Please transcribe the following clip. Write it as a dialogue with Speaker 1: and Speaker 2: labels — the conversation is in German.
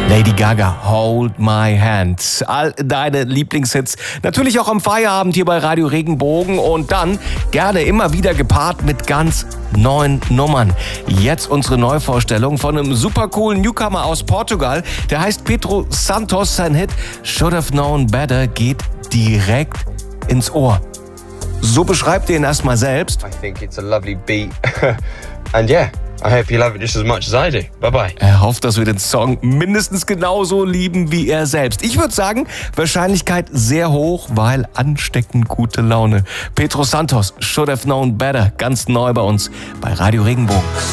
Speaker 1: Lady Gaga, Hold My Hand. All deine Lieblingshits. Natürlich auch am Feierabend hier bei Radio Regenbogen und dann gerne immer wieder gepaart mit ganz neuen Nummern. Jetzt unsere Neuvorstellung von einem super coolen Newcomer aus Portugal. Der heißt Pedro Santos. Sein Hit Should Have Known Better geht direkt ins Ohr. So beschreibt er ihn erstmal selbst.
Speaker 2: I think it's a lovely beat. And yeah, I hope you love it just as much as I do. Bye-bye.
Speaker 1: Er hofft, dass wir den Song mindestens genauso lieben wie er selbst. Ich würde sagen, Wahrscheinlichkeit sehr hoch, weil ansteckend gute Laune. Pedro Santos, Should Have Known Better, ganz neu bei uns bei Radio Regenbogen.